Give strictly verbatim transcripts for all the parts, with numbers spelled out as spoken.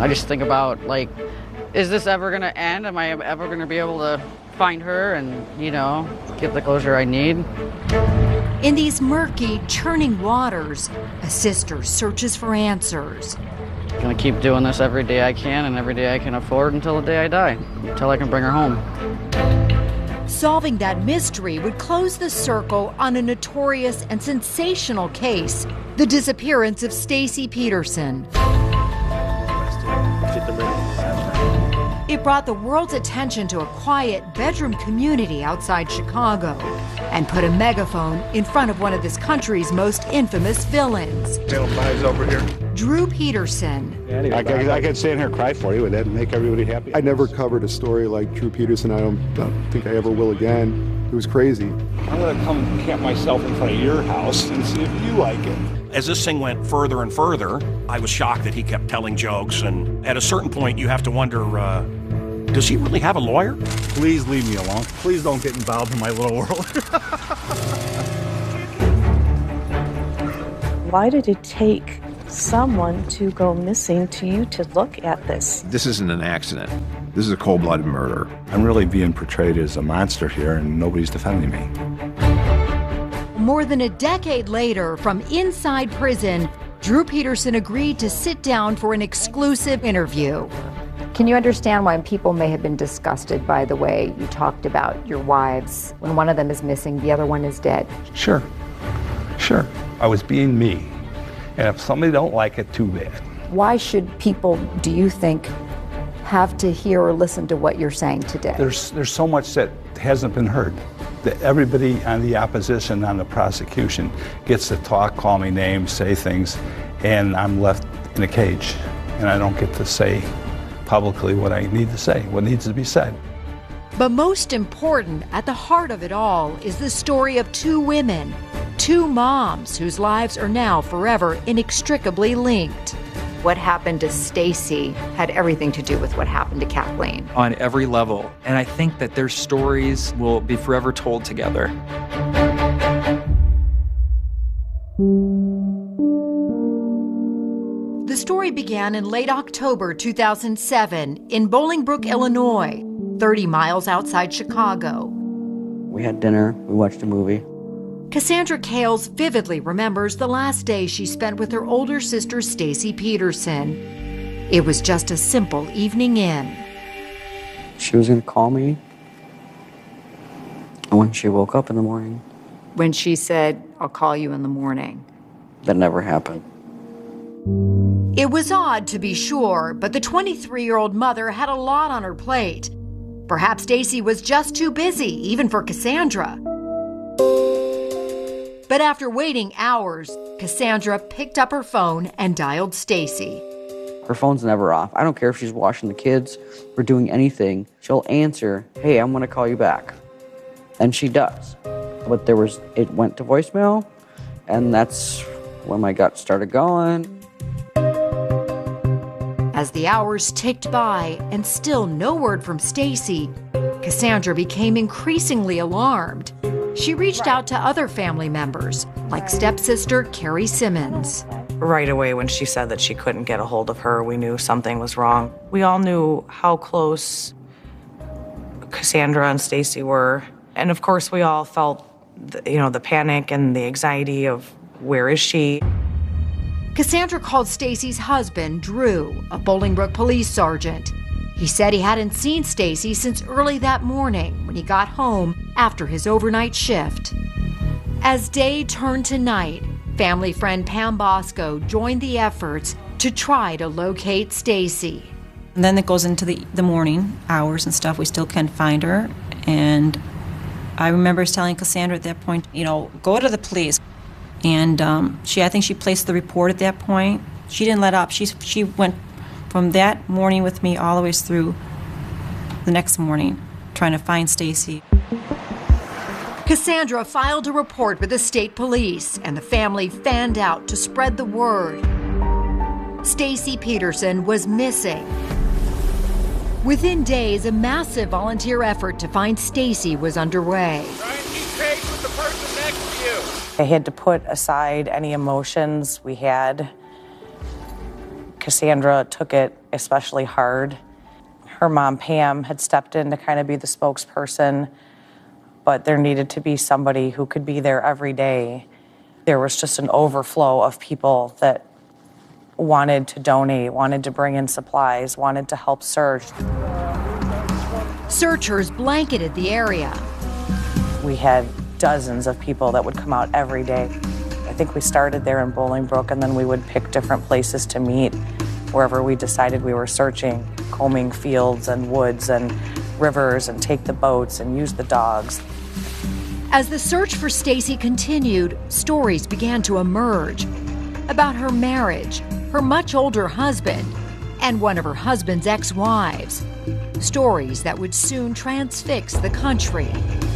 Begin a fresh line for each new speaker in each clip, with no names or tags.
I just think about, like, is this ever going to end? Am I ever going to be able to find her and, you know, get the closure I need?
In these murky, churning waters, a sister searches for answers.
I'm going to keep doing this every day I can and every day I can afford until the day I die, until I can bring her home.
Solving that mystery would close the circle on a notorious and sensational case, the disappearance of Stacy Peterson. It brought the world's attention to a quiet bedroom community outside Chicago and put a megaphone in front of one of this country's most infamous villains.
Channel five's over here.
Drew Peterson.
I, I, I could stand here and cry for you, and that'd make everybody happy.
I never covered a story like Drew Peterson. I don't, don't think I ever will again. It was crazy.
I'm going to come camp myself in front of your house and see if you like it.
As this thing went further and further, I was shocked that he kept telling jokes, and at a certain point you have to wonder, uh, does he really have a lawyer?
Please leave me alone. Please don't get involved in my little world.
Why did it take someone to go missing to you to look at this?
This isn't an accident. This is a cold-blooded murder.
I'm really being portrayed as a monster here, and nobody's defending me.
More than a decade later, from inside prison, Drew Peterson agreed to sit down for an exclusive interview.
Can you understand why people may have been disgusted by the way you talked about your wives? When one of them is missing, the other one is dead.
Sure, sure. I was being me. And if somebody don't like it, too bad.
Why should people, do you think, have to hear or listen to what you're saying today?
There's, there's so much that hasn't been heard. That everybody on the opposition, on the prosecution, gets to talk, call me names, say things, and I'm left in a cage. And I don't get to say publicly what I need to say, what needs to be said.
But most important, at the heart of it all, is the story of two women, two moms whose lives are now forever inextricably linked.
What happened to Stacy had everything to do with what happened to Kathleen.
On every level. And I think that their stories will be forever told together.
The story began in late October two thousand seven in Bolingbrook, Illinois, thirty miles outside Chicago.
We had dinner, we watched a movie.
Cassandra Kales vividly remembers the last day she spent with her older sister, Stacy Peterson. It was just a simple evening in.
She was going to call me when she woke up in the morning.
When she said, I'll call you in the morning.
That never happened.
It was odd, to be sure, but the twenty-three-year-old mother had a lot on her plate. Perhaps Stacy was just too busy, even for Cassandra. But after waiting hours, Cassandra picked up her phone and dialed Stacy.
Her phone's never off. I don't care if she's washing the kids or doing anything. She'll answer, hey, I'm gonna call you back. And she does. But there was, it went to voicemail, and that's when my gut started going.
As the hours ticked by and still no word from Stacy, Cassandra became increasingly alarmed. She reached out to other family members, like stepsister Carrie Simmons.
Right away when she said that she couldn't get a hold of her, we knew something was wrong. We all knew how close Cassandra and Stacy were. And of course we all felt, the, you know, the panic and the anxiety of where is she?
Cassandra called Stacy's husband, Drew, a Bolingbrook police sergeant. He said he hadn't seen Stacy since early that morning when he got home after his overnight shift. As day turned to night, family friend Pam Bosco joined the efforts to try to locate Stacy.
And then it goes into the, the morning hours and stuff. We still can't find her. And I remember telling Cassandra at that point, you know, go to the police. And um, she, I think she placed the report at that point. She didn't let up. She, she went from that morning with me all the way through the next morning, trying to find Stacy.
Cassandra filed a report with the state police, and the family fanned out to spread the word. Stacy Peterson was missing. Within days, a massive volunteer effort to find Stacy was underway.
Try and keep pace with the person next to you.
I had to put aside any emotions we had, Cassandra took it especially hard. Her mom, Pam, had stepped in to kind of be the spokesperson, but there needed to be somebody who could be there every day. There was just an overflow of people that wanted to donate, wanted to bring in supplies, wanted to help search.
Searchers blanketed the area.
We had dozens of people that would come out every day. I think we started there in Bolingbrook, and then we would pick different places to meet wherever we decided we were searching, combing fields and woods and rivers, and take the boats and use the dogs.
As the search for Stacy continued, stories began to emerge about her marriage, her much older husband, and one of her husband's ex-wives. Stories that would soon transfix the country.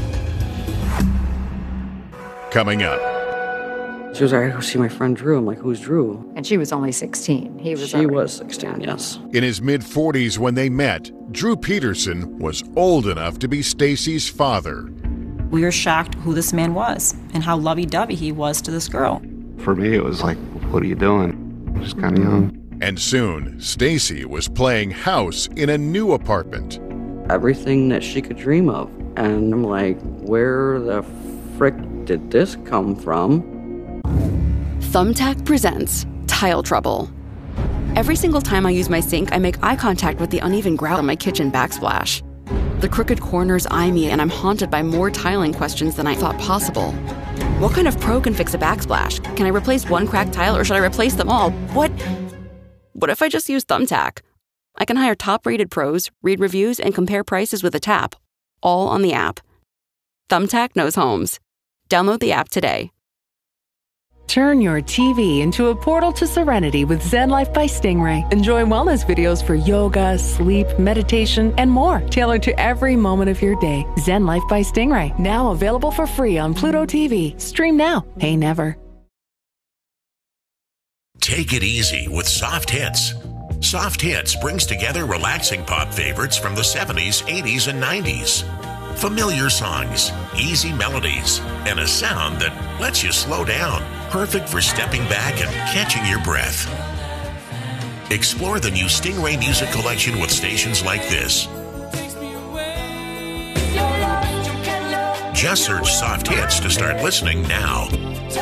Coming up.
She was like, I go see my friend Drew. I'm like, who's Drew?
And she was only sixteen. He was
She
already-
was sixteen, yes.
In his mid-forties when they met, Drew Peterson was old enough to be Stacy's father.
We were shocked who this man was and how lovey-dovey he was to this girl.
For me, it was like, what are you doing? I'm just kind of young.
And soon, Stacy was playing house in a new apartment.
Everything that she could dream of. And I'm like, where the frick did this come from?
Thumbtack presents Tile Trouble. Every single time I use my sink, I make eye contact with the uneven grout on my kitchen backsplash. The crooked corners eye me, and I'm haunted by more tiling questions than I thought possible. What kind of pro can fix a backsplash? Can I replace one cracked tile, or should I replace them all? What? What if I just use Thumbtack? I can hire top-rated pros, read reviews, and compare prices with a tap, all on the app. Thumbtack knows homes. Download the app today.
Turn your T V into a portal to serenity with Zen Life by Stingray. Enjoy wellness videos for yoga, sleep, meditation, and more, tailored to every moment of your day. Zen Life by Stingray, now available for free on Pluto T V. Stream now, pay never.
Take it easy with Soft Hits. Soft Hits brings together relaxing pop favorites from the seventies, eighties, and nineties. Familiar songs, easy melodies, and a sound that lets you slow down. Perfect for stepping back and catching your breath. Explore the new Stingray Music Collection with stations like this. Just search Soft Hits to start listening now.